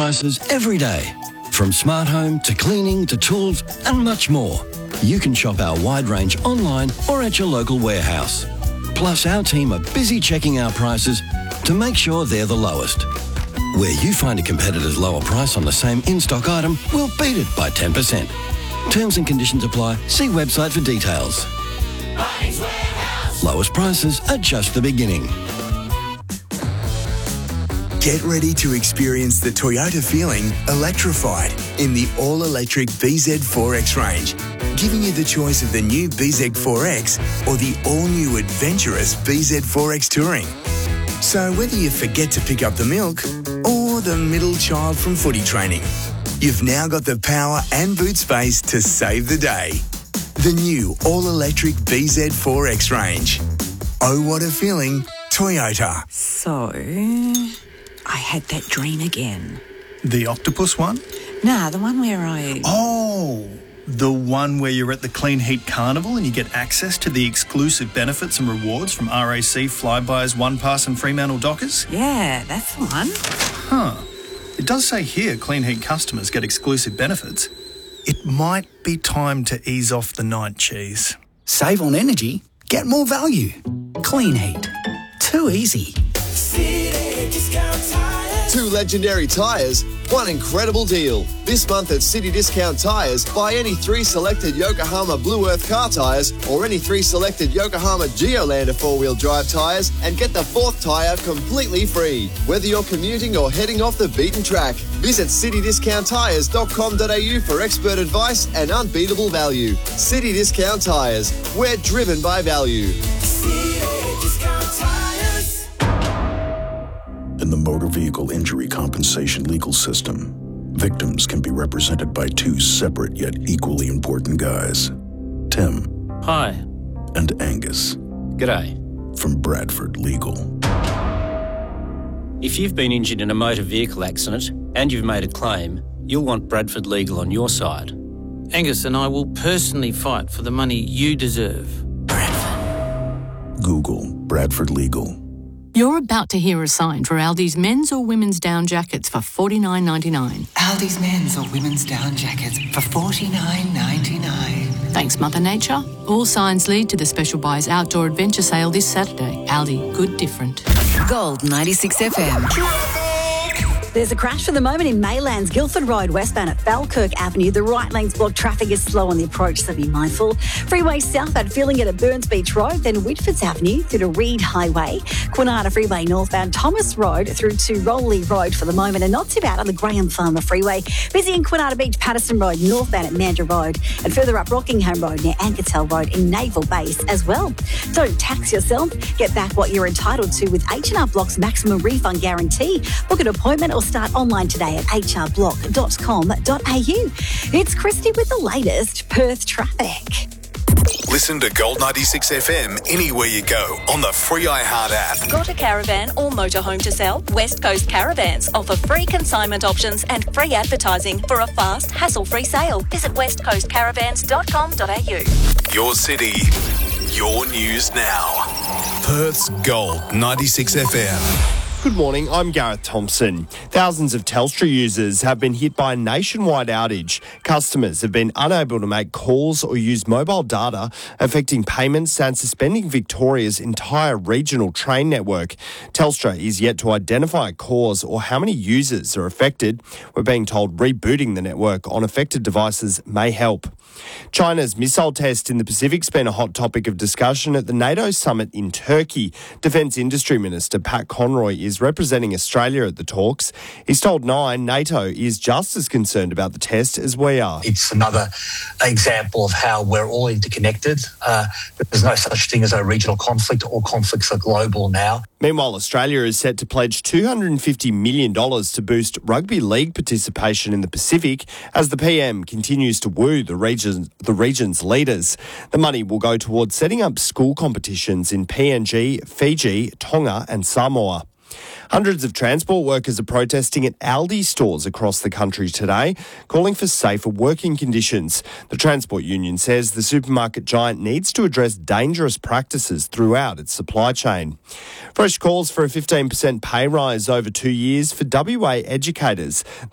prices every day. From smart home to cleaning to tools and much more. You can shop our wide range online or at your local warehouse. Plus, our team are busy checking our prices to make sure they're the lowest. Where you find a competitor's lower price on the same in-stock item, we'll beat it by 10%. Terms and conditions apply. See website for details. Bunnings Warehouse. Lowest prices are just the beginning. Get ready to experience the Toyota feeling electrified in the all-electric BZ4X range, giving you the choice of the new BZ4X or the all-new adventurous BZ4X Touring. So whether you forget to pick up the milk or the middle child from footy training, you've now got the power and boot space to save the day. The new all-electric BZ4X range. Oh, what a feeling, Toyota. So, I had that dream again. The octopus one? Nah, the one where Oh, the one where you're at the Clean Heat Carnival and you get access to the exclusive benefits and rewards from RAC, Flybuys, OnePass and Fremantle Dockers? Yeah, that's the one. Huh. It does say here Clean Heat customers get exclusive benefits. It might be time to ease off the night cheese. Save on energy, get more value. Clean Heat. Too easy. City Discount Tires. 2 legendary tyres, 1 incredible deal. This month at City Discount Tyres, buy any 3 selected Yokohama Blue Earth car tyres or any 3 selected Yokohama Geolander 4-wheel drive tyres and get the 4th tyre completely free. Whether you're commuting or heading off the beaten track, visit citydiscounttyres.com.au for expert advice and unbeatable value. City Discount Tyres, we're driven by value. City Discount Tires. In the motor vehicle injury compensation legal system, victims can be represented by 2 separate yet equally important guys. Tim. Hi. And Angus. G'day. From Bradford Legal. If you've been injured in a motor vehicle accident and you've made a claim, you'll want Bradford Legal on your side. Angus and I will personally fight for the money you deserve. Bradford. Google Bradford Legal. You're about to hear a sign for Aldi's men's or women's down jackets for $49.99. Aldi's men's or women's down jackets for $49.99. Thanks, Mother Nature. All signs lead to the Special Buys Outdoor Adventure Sale this Saturday. Aldi, good different. Gold 96 FM. There's a crash for the moment in Maylands, Guildford Road, westbound at Falkirk Avenue. The right lane's blocked. Traffic is slow on the approach, so be mindful. Freeway southbound, filling it at Burns Beach Road, then Whitfords Avenue through to Reed Highway. Quinata Freeway northbound, Thomas Road through to Rowley Road for the moment, and not too bad on the Graham Farmer Freeway. Busy in Quinata Beach, Patterson Road, northbound at Mandurah Road, and further up Rockingham Road near Anketel Road in Naval Base as well. Don't tax yourself. Get back what you're entitled to with H&R Block's maximum refund guarantee. Book an appointment or start online today at hrblock.com.au. It's Christy with the latest Perth traffic. Listen to Gold 96 FM anywhere you go on the free iHeart app. Got a caravan or motorhome to sell? West Coast Caravans offer free consignment options and free advertising for a fast, hassle-free sale. Visit westcoastcaravans.com.au. Your city, your news now. Perth's Gold 96 FM. Good morning, I'm Gareth Thompson. Thousands of Telstra users have been hit by a nationwide outage. Customers have been unable to make calls or use mobile data, affecting payments and suspending Victoria's entire regional train network. Telstra is yet to identify a cause or how many users are affected. We're being told rebooting the network on affected devices may help. China's missile test in the Pacific's been a hot topic of discussion at the NATO summit in Turkey. Defence Industry Minister Pat Conroy is representing Australia at the talks. He's told Nine NATO is just as concerned about the test as we are. It's another example of how we're all interconnected. There's no such thing as a regional conflict. All conflicts are global now. Meanwhile, Australia is set to pledge $250 million to boost rugby league participation in the Pacific as the PM continues to woo the region's leaders. The money will go towards setting up school competitions in PNG, Fiji, Tonga and Samoa. Hundreds of transport workers are protesting at Aldi stores across the country today, calling for safer working conditions. The Transport Union says the supermarket giant needs to address dangerous practices throughout its supply chain. Fresh calls for a 15% pay rise over 2 years for WA educators.